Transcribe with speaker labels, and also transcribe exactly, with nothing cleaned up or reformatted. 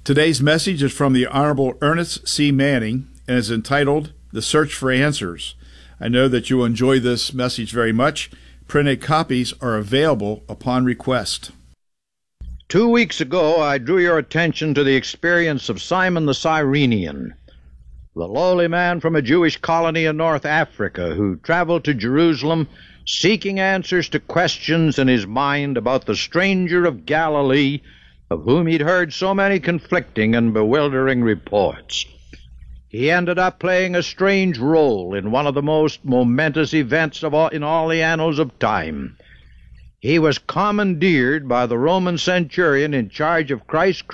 Speaker 1: Today's message is from the Honorable Ernest C. Manning and is entitled The Search for Answers. I know that you will enjoy this message very much. Printed copies are available upon request.
Speaker 2: Two weeks ago, I drew your attention to the experience of Simon the Cyrenian, the lowly man from a Jewish colony in North Africa who traveled to Jerusalem seeking answers to questions in his mind about the stranger of Galilee, of whom he'd heard so many conflicting and bewildering reports. He ended up playing a strange role in one of the most momentous events of all, in all the annals of time. He was commandeered by the Roman centurion in charge of Christ's